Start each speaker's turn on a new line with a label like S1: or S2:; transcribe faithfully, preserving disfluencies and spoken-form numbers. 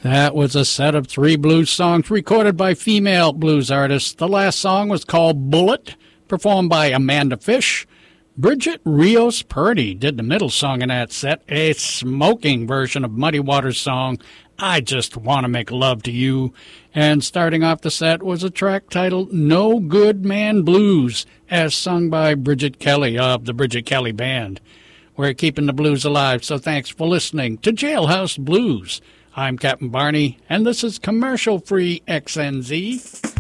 S1: That was a set of three blues songs recorded by female blues artists. The last song was called Bullet, performed by Amanda Fish. Bridget Rios Purdy did the middle song in that set, a smoking version of Muddy Waters' song, I Just Want to Make Love to You. And starting off the set was a track titled No Good Man Blues, as sung by Bridget Kelly of the Bridget Kelly Band. We're keeping the blues alive, so thanks for listening to Jailhouse Blues. I'm Captain Barney, and this is commercial-free X N Z.